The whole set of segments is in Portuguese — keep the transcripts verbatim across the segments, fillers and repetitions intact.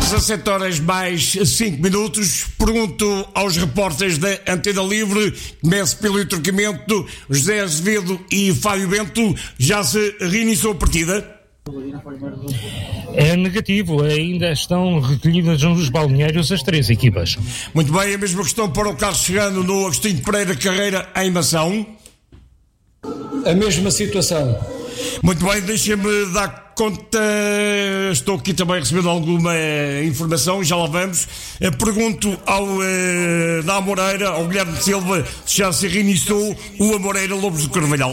dezassete horas mais cinco minutos. Pergunto aos repórteres da Antena Livre, começo pelo entroncamento, José Azevedo e Fábio Bento, já se reiniciou a partida? É negativo, ainda estão recolhidas nos balneários as três equipas. Muito bem, a mesma questão para o Carlos Serrano no Agostinho Pereira Carreira em Mação. A mesma situação. Muito bem, deixem-me dar conta, estou aqui também recebendo alguma informação, já lá vamos. Pergunto ao uh, da Amoreira, ao Guilherme Silva, se já se reiniciou o Amoreira Lobos do Carvalhal.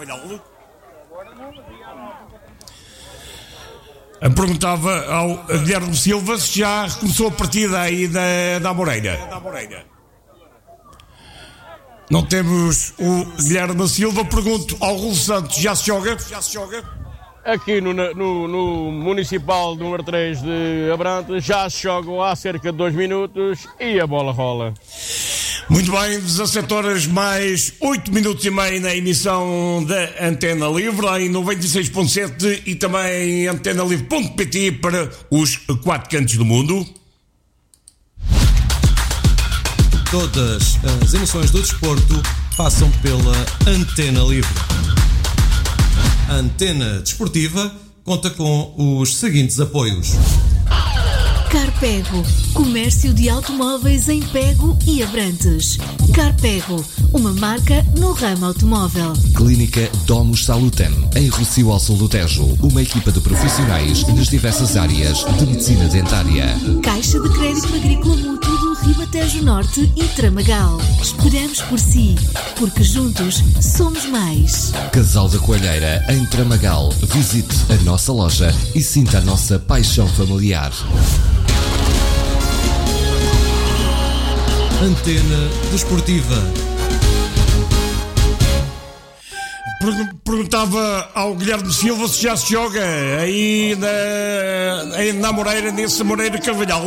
Perguntava ao Guilherme Silva se já começou a partida aí da, da Amoreira. Não temos o Guilherme Silva. Pergunto ao Raul Santos, já se joga? Já se joga? Aqui no, no, no Municipal número três de Abrantes já se jogam há cerca de dois minutos e a bola rola. Muito bem, dezassete horas mais oito minutos e meio na emissão da Antena Livre em noventa e seis ponto sete e também antena livre ponto pt para os quatro cantos do mundo. Todas as emoções do desporto passam pela Antena Livre. A Antena Desportiva conta com os seguintes apoios: Carpego, comércio de automóveis em Pego e Abrantes. Carpego, uma marca no ramo automóvel. Clínica Domus Salutem, em Rossio ao Sul do Tejo. Uma equipa de profissionais nas diversas áreas de medicina dentária. Caixa de Crédito Agrícola Mútuo do Ribatejo Norte e Tramagal. Esperamos por si, porque juntos somos mais. Casal da Coalheira, em Tramagal. Visite a nossa loja e sinta a nossa paixão familiar. Antena Desportiva. Perguntava ao Guilherme Silva se já se joga aí na, aí na Moreira, nesse Moreira Carvalhal.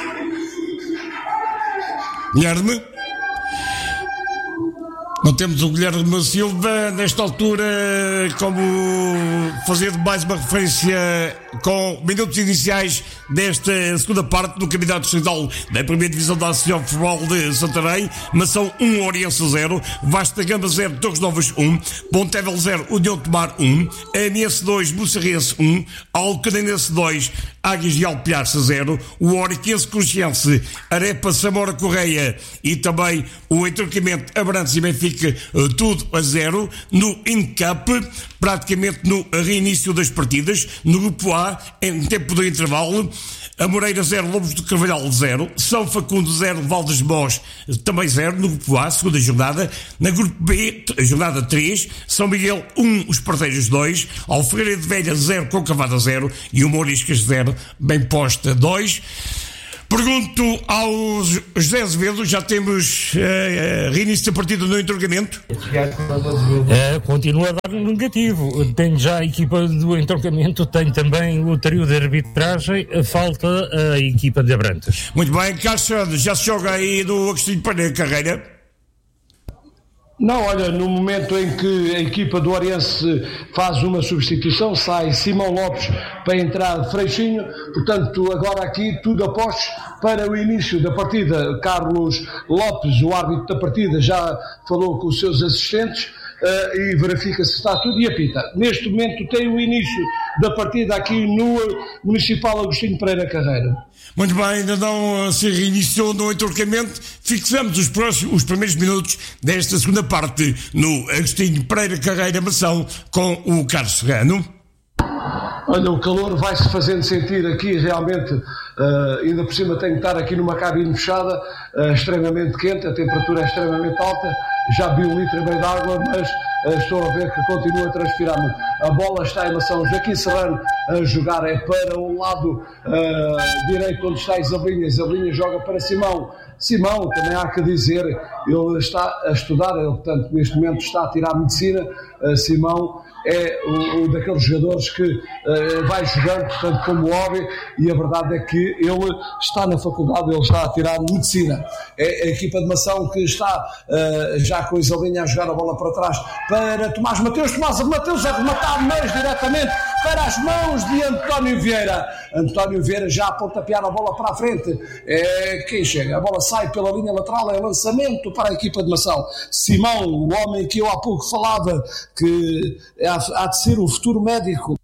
Guilherme? Não temos o Guilherme Silva nesta altura, como fazer mais uma referência com minutos iniciais desta segunda parte do Campeonato Distrital da primeira Divisão da Associação de Futebol de Santarém. Mação um, Oriense zero, Vasta Gama zero, Torres Novas um, Pontevel zero, União de Tomar um, Aniense dois, Bucerrense um, Alcadenense dois, Águias de Alpiarça zero, o Oriquense Cruxiense, Arepa Samora Correia e também o entroncamento Abrantes e Benfica, tudo a zero. No INCAP, praticamente no reinício das partidas. No Grupo A, em tempo de intervalo, a Moreira zero, Lobos do Carvalhal zero, São Facundo zero, Valdes Mós também zero, no Grupo A, segunda jornada. Na Grupo B, jornada três, São Miguel um, Os Parteiros dois, Alfreira de Velha zero, Concavada zero e o Mouriscas zero, Bem Posta dois. Pergunto ao José Azevedo, já temos uh, reinício da partida no entroncamento? É, continua a dar negativo. Tem já a equipa do entroncamento, tem também o trio de arbitragem, falta a equipa de Abrantes. Muito bem, Cássio, já se joga aí no Agostinho Pereira Carreira? Não, olha, no momento em que a equipa do Oriense faz uma substituição, sai Simão Lopes para entrar Freixinho, portanto agora aqui tudo apostos para o início da partida. Carlos Lopes, o árbitro da partida, já falou com os seus assistentes uh, e verifica se está tudo e apita. Neste momento tem o início da partida aqui no Municipal Agostinho Pereira Carreira. Muito bem, ainda não se reiniciou no entroncamento. Fixamos os, próximos, os primeiros minutos desta segunda parte no Agostinho Pereira Carreira Mação com o Carlos Serrano. Olha, o calor vai-se fazendo sentir aqui realmente, uh, ainda por cima tenho que estar aqui numa cabine fechada, uh, extremamente quente, a temperatura é extremamente alta, já bebi um litro e meio de água, mas uh, estou a ver que continua a transpirar muito. A bola está em Mação, Joaquim Serrano a jogar é para o lado uh, direito onde está Isabelinha, Isabelinha joga para Simão, Simão também há que dizer, ele está a estudar, ele portanto neste momento está a tirar medicina, uh, Simão é o, o daqueles jogadores que uh, vai jogando, portanto, como hobby, e a verdade é que ele está na faculdade, ele está a tirar medicina. É a equipa de Mação que está uh, já com a Isalinha a jogar a bola para trás para Tomás Mateus, Tomás Mateus a rematar, mas diretamente para as mãos de António Vieira. António Vieira já a pontapear a bola para a frente. É, quem chega? A bola sai pela linha lateral, é lançamento para a equipa de Mação. Simão, o homem que eu há pouco falava, que há de ser o futuro médico.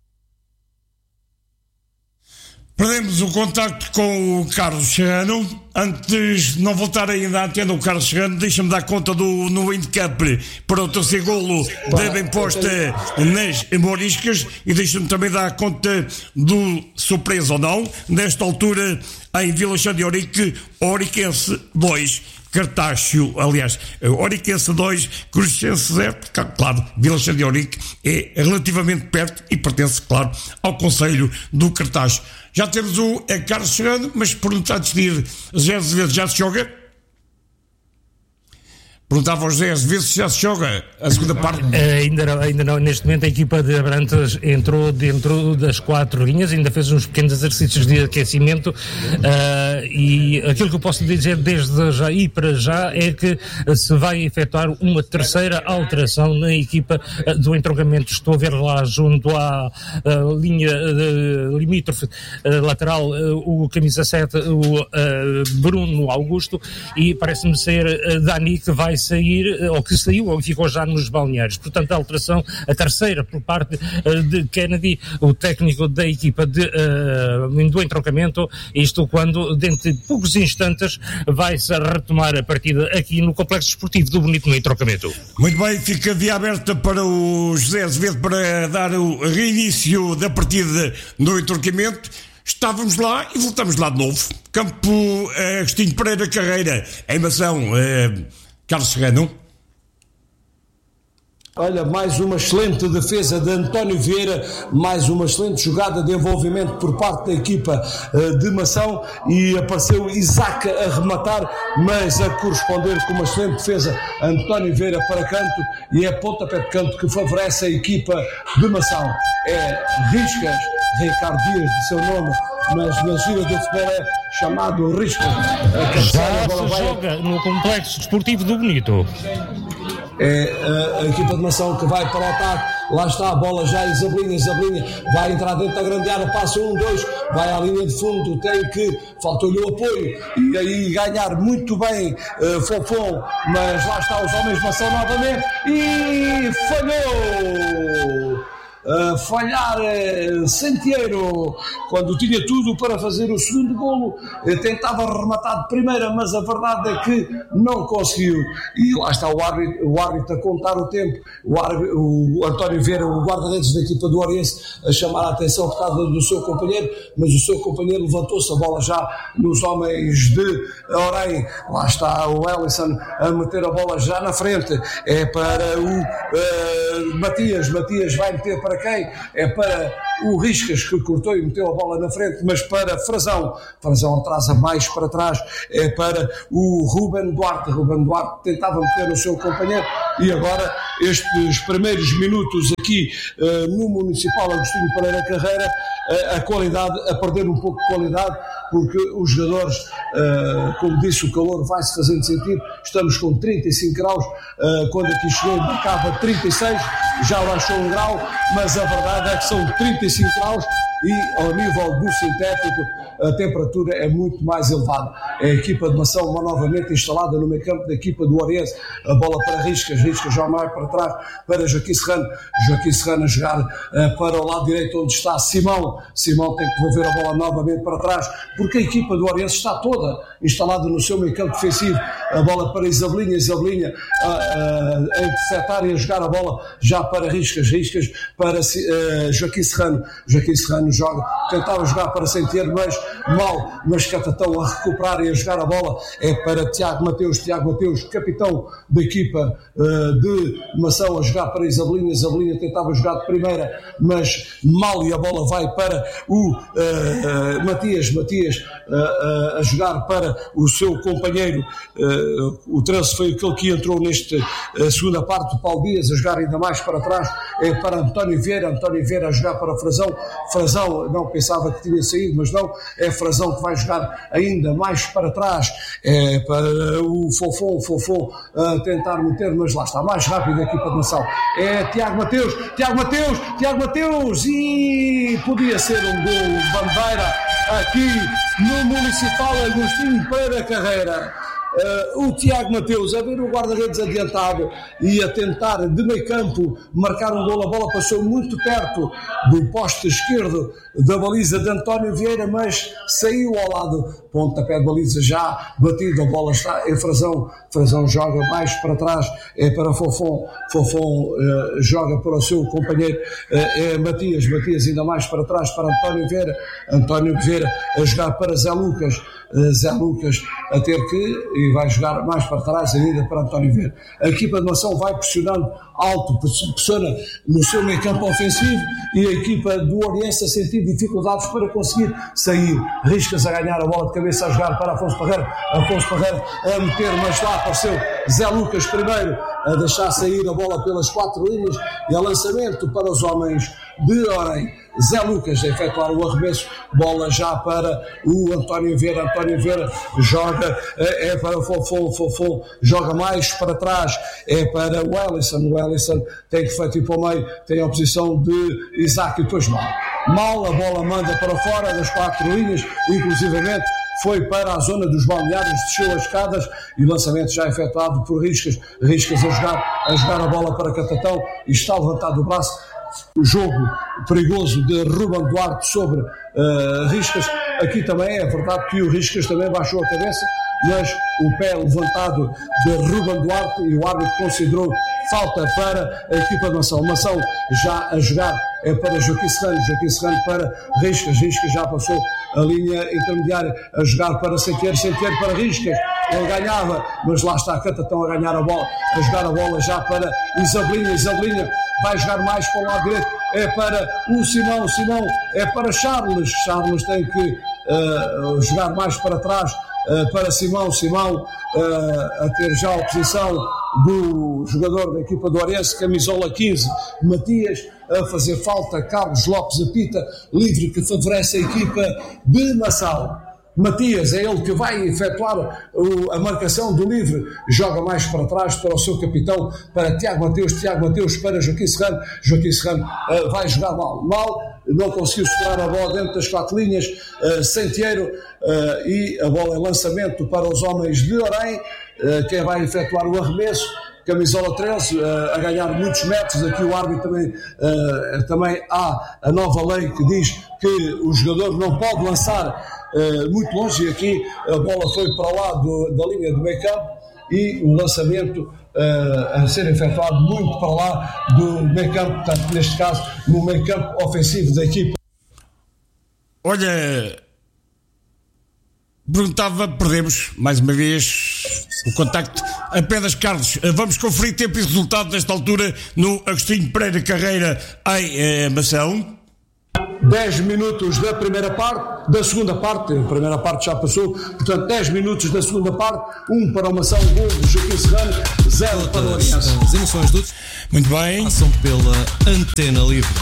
Perdemos o contacto com o Carlos Serrano. Antes de não voltar ainda à antena, o Carlos Serrano, deixa-me dar conta do no handicap para o terceiro golo da bem posta nas Moriscas, e deixa-me também dar conta do surpresa ou não, nesta altura em Vila Chão de Ourique, Ouriquense dois, Cartácio, aliás, Ouriquense dois, Cruzense zero, claro, Vila Chão de Ourique é relativamente perto e pertence, claro, ao concelho do Cartácio. Já temos o é, Carlos Serrano, mas perguntar antes de ir, José Azevedo já se joga? Perguntava ao José Azevedo se já se joga a segunda parte. Uh, ainda, não, ainda não, neste momento a equipa de Abrantes entrou dentro das quatro linhas, ainda fez uns pequenos exercícios de aquecimento, uh, e aquilo que eu posso dizer desde já e para já é que se vai efetuar uma terceira alteração na equipa uh, do entroncamento. Estou a ver lá junto à uh, linha uh, limítrofe uh, lateral uh, o camisa sete, o uh, Bruno Augusto, e parece-me ser uh, Dani que vai sair, ou que saiu, ou ficou já nos balneários. Portanto, a alteração, a terceira, por parte uh, de Kennedy, o técnico da equipa de, uh, do entroncamento, isto quando, dentro de poucos instantes, vai-se retomar a partida aqui no Complexo Desportivo do Bonito, no entroncamento. Muito bem, fica via aberta para o José Azevedo para dar o reinício da partida no entroncamento. Estávamos lá e voltamos lá de novo. Campo uh, Agostinho Pereira Carreira, em Mação, uh, Carlos Serrano. Olha, mais uma excelente defesa de António Vieira, mais uma excelente jogada de envolvimento por parte da equipa uh, de Mação, e apareceu Isaac a rematar, mas a corresponder com uma excelente defesa António Vieira para canto, e é pontapé de canto que favorece a equipa de Mação. É Riscas, Ricardo Dias de seu nome, mas na gira do futebol é chamado Riscas. Já se vai... joga no Complexo Desportivo do Bonito. É a, a equipa de Mação que vai para o ataque. Lá está a bola já, Isabelinha, Isabelinha vai entrar dentro da grande área, passa um, dois, vai à linha de fundo, tem que, faltou-lhe o apoio, e aí ganhar muito bem uh, Fofão, mas lá está os homens de Mação novamente, e falhou! Uh, falhar uh, Santieiro, quando tinha tudo para fazer o segundo golo, uh, tentava rematar de primeira, mas a verdade é que não conseguiu, e lá está o árbitro, o árbitro a contar o tempo, o, árbitro, o António Vieira, o guarda-redes da equipa do Oriense, a chamar a atenção por causa do seu companheiro, mas o seu companheiro levantou-se, a bola já nos homens de Orem, lá está o Ellison a meter a bola já na frente, é para o uh, Matias, Matias vai meter para Para quem? É para o Riscas, que cortou e meteu a bola na frente, mas para Frazão. Frazão atrasa mais para trás, é para o Ruben Duarte. Ruben Duarte tentava meter o seu companheiro, e agora estes primeiros minutos aqui uh, no Municipal Agostinho Pereira Carreira, uh, a qualidade, a perder um pouco de qualidade, porque os jogadores, uh, como disse, o calor vai-se fazendo sentir. Estamos com trinta e cinco graus, uh, quando aqui chegou marcava trinta e seis, já baixou um grau, mas a verdade é que são trinta e cinco graus, e ao nível do sintético a temperatura é muito mais elevada. A equipa de Mação novamente instalada no meio campo da equipa do Oriense, a bola para Riscas, Riscas já mais para trás para Joaquim Serrano, Joaquim Serrano a jogar uh, para o lado direito onde está Simão, Simão tem que devolver a bola novamente para trás, porque a equipa do Oriense está toda instalada no seu meio campo defensivo, a bola para Isabelinha, Isabelinha uh, uh, a interceptar e a jogar a bola já para Riscas, Riscas para uh, Joaquim Serrano, Joaquim Serrano joga, tentava jogar para Santieiro, mas mal, mas Catatão a recuperar e a jogar a bola, é para Tiago Mateus, Tiago Mateus, capitão da equipa uh, de Mação, a jogar para Isabelinha, Isabelinha tentava jogar de primeira, mas mal, e a bola vai para o uh, uh, Matias, Matias uh, uh, a jogar para o seu companheiro, uh, o trance foi aquele que entrou nesta uh, segunda parte, o Paulo Dias a jogar ainda mais para trás, é para António Vieira, António Vieira a jogar para Frazão, Frazão não pensava que tinha saído, mas não, é Frazão que vai jogar ainda mais para para trás, é para o Fofon, Fofon a tentar meter, mas lá está, mais rápido a equipa de Nação. É Tiago Mateus, Tiago Mateus, Tiago Mateus, e podia ser um gol bandeira aqui no Municipal Agostinho Pereira Carreira. Uh, o Tiago Mateus a ver o guarda-redes adiantado e a tentar de meio campo marcar um gol. A bola passou muito perto do poste esquerdo da baliza de António Vieira, mas saiu ao lado, pontapé de baliza já batido. A bola está em Frazão, Frazão joga mais para trás, é para Fofon, Fofon uh, joga para o seu companheiro, uh, é Matias, Matias ainda mais para trás para António Vieira, António Vieira a jogar para Zé Lucas, uh, Zé Lucas a ter que, e vai jogar mais para trás ainda para António Vieira. A equipa de Nação vai pressionando alto, pressiona no seu meio campo ofensivo, e a equipa do Oriense a sentir dificuldades para conseguir sair. Riscas a ganhar a bola de cabeça, a jogar para Afonso Parreira, Afonso Parreira a meter, mas lá apareceu Zé Lucas primeiro a deixar sair a bola pelas quatro linhas, e a lançamento para os homens de Orem. Zé Lucas a efetuar o arremesso, bola já para o António Vieira, António Vieira joga, é para o Fofon, Fofon joga mais para trás, é para o Ellison, o Ellison tem que refletir para o meio, tem a oposição de Isaac e depois mal. Mal a bola manda para fora das quatro linhas, inclusivamente foi para a zona dos balneários, desceu as escadas, e lançamento já efetuado por Riscas, Riscas a jogar, a jogar a bola para Catatão, e está levantado o braço. O jogo perigoso de Ruben Duarte sobre uh, Riscas. Aqui também é verdade que o Riscas também baixou a cabeça, mas o pé levantado de Ruben Duarte, e o árbitro considerou falta para a equipa de Nação. Nação já a jogar é para Joaquim Serrano, Joaquim Serrano para Riscas, Riscas já passou a linha intermediária, a jogar para Sentiero, Sentiero para Riscas, ele ganhava, mas lá está Catatão a ganhar a bola, a jogar a bola já para Isabelinha, Isabelinha vai jogar mais para o lado direito, é para o Simão, Simão é para Charles, Charles tem que uh, jogar mais para trás, uh, para Simão, Simão uh, a ter já a oposição do jogador da equipa do Orense, camisola quinze, Matias, a fazer falta, Carlos Lopes apita, livre que favorece a equipa de Nação. Matias é ele que vai efetuar o, a marcação do livre, joga mais para trás para o seu capitão, para Tiago Mateus, Tiago Mateus para Joaquim Serrano, Joaquim Serrano uh, vai jogar mal, mal, não conseguiu segurar a bola dentro das quatro linhas, uh, Sentiero, uh, e a bola em lançamento para os homens de Orem, uh, quem vai efetuar o arremesso, camisola treze, uh, a ganhar muitos metros. Aqui o árbitro também, uh, também há a nova lei que diz que o jogador não pode lançar Uh, muito longe, e aqui a bola foi para lá do, da linha do meio campo, e o lançamento uh, a ser efetuado muito para lá do meio campo, portanto neste caso no meio campo ofensivo da equipa. Olha, perguntava, perdemos mais uma vez o contacto. Apenas, Carlos, vamos conferir tempo e resultado nesta altura no Agostinho Pereira Carreira em eh, Mação. dez minutos da primeira parte, da segunda parte, a primeira parte já passou, portanto dez minutos da segunda parte, um para o Mação, gol de Joaquim Serrano, zero para o Oriense. As emoções do muito bem, passam pela Antena Livre.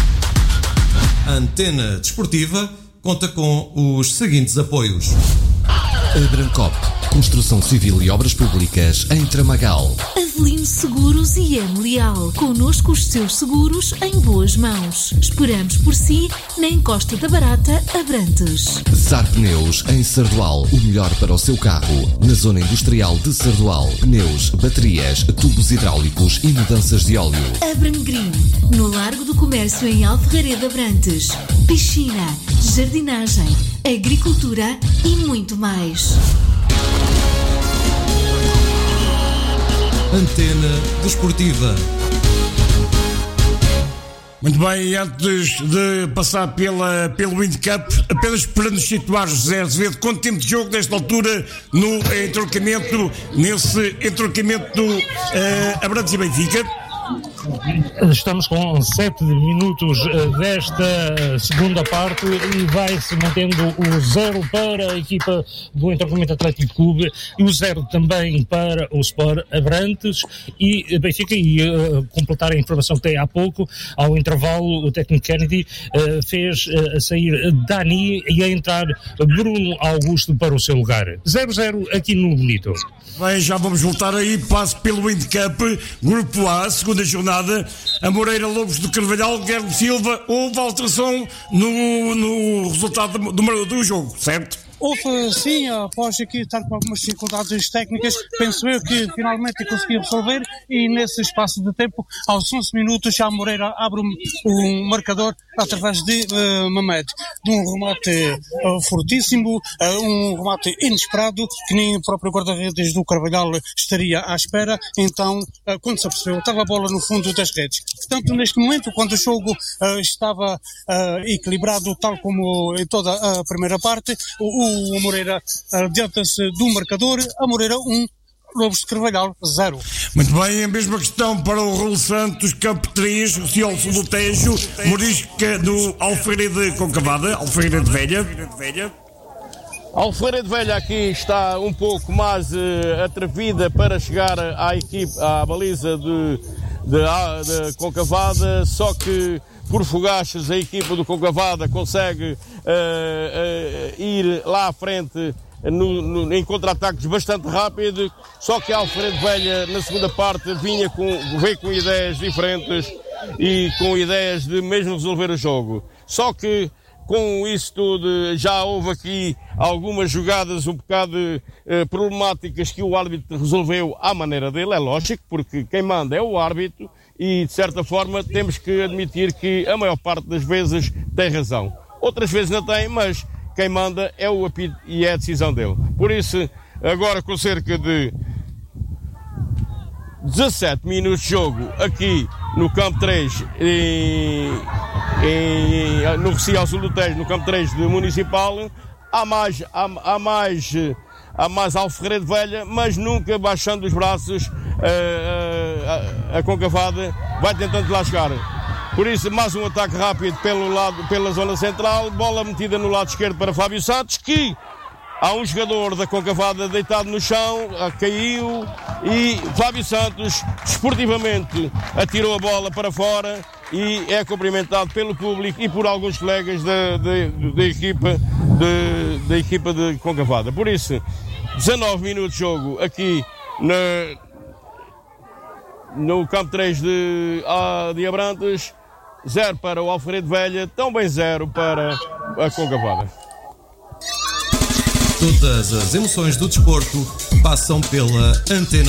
A Antena Desportiva conta com os seguintes apoios: Abrancop, construção civil e obras públicas em Tramagal. Avelino Seguros e M Leal. Connosco os seus seguros em boas mãos. Esperamos por si na Encosta da Barata, Abrantes. Zar Pneus em Sardual. O melhor para o seu carro. Na zona industrial de Sardual. Pneus, baterias, tubos hidráulicos e mudanças de óleo. Abrangrim. No Largo do Comércio em Alferrareda, Abrantes. Piscina, jardinagem, agricultura e muito mais. Antena Desportiva. Muito bem, antes de passar pela, pelo Windcup, apenas para nos situar, José Azevedo, quanto tempo de jogo nesta altura no entroncamento, nesse entroncamento do uh, Abrantes e Benfica? Estamos com sete minutos desta segunda parte e vai-se mantendo o zero para a equipa do Intercomite Atlético Clube e o zero também para o Sport Abrantes e Benfica. E uh, completar a informação que tem há pouco, ao intervalo o técnico Kennedy uh, fez uh, a sair Dani e a entrar Bruno Augusto para o seu lugar. zero zero aqui no Bonito. Bem, já vamos voltar aí, passo pelo Windcup, Grupo A, segunda jornada, a Moreira Lobos do Carvalhal, Guilherme Silva, houve alteração no, no resultado do, do, do jogo, certo? Houve, sim, após aqui estar com algumas dificuldades técnicas, penso eu que finalmente consegui resolver e nesse espaço de tempo, aos onze minutos, já a Moreira abre um, um marcador através de uh, Mamed, de um remate uh, fortíssimo, uh, um remate inesperado, que nem o próprio guarda-redes do Carvalhal estaria à espera, então, uh, quando se apercebeu, estava a bola no fundo das redes. Portanto, neste momento, quando o jogo uh, estava uh, equilibrado, tal como em toda a primeira parte, o O Moreira adianta-se do marcador, a Moreira um, Lobos de Carvalhal zero. Muito bem, a mesma questão para o Raul Santos, Campo três, Ciolso do Tejo, Morisca do Alfeira de Concavada, Alfeira de Velha. Alfeira de Velha aqui está um pouco mais uh, atrevida para chegar à equipe, à baliza de, de, de Concavada, só que por fogachos a equipa do Concavada consegue uh, uh, ir lá à frente no, no, em contra-ataques bastante rápido, só que a Alfredo Velha na segunda parte vinha com, veio com ideias diferentes e com ideias de mesmo resolver o jogo. Só que com isso tudo já houve aqui algumas jogadas um bocado uh, problemáticas que o árbitro resolveu à maneira dele, é lógico, porque quem manda é o árbitro. E, de certa forma, temos que admitir que a maior parte das vezes tem razão. Outras vezes não tem, mas quem manda é o apito e é a decisão dele. Por isso, agora com cerca de dezassete minutos de jogo aqui no Campo três, em, em, no Recio Sul do Tejo, no Campo três do Municipal, há mais, há, há mais, há mais Alferreira de Velha, mas nunca baixando os braços. A, a, a Concavada vai tentando lá chegar. Por isso, mais um ataque rápido pelo lado, pela zona central, bola metida no lado esquerdo para Fábio Santos, que há um jogador da Concavada deitado no chão, caiu e Fábio Santos esportivamente atirou a bola para fora e é cumprimentado pelo público e por alguns colegas da, da, da, equipa, de, da equipa de Concavada. Por isso, dezanove minutos de jogo aqui na no Campo três de, de Abrantes, zero para o Alfredo Velha, também zero para a Concavada. Todas as emoções do desporto passam pela Antena